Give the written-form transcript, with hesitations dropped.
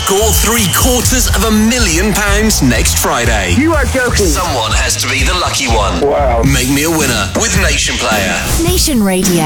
Score £750,000 next Friday. You are joking. Someone has to be the lucky one. Wow. Make me a winner with Nation Player. Nation Radio.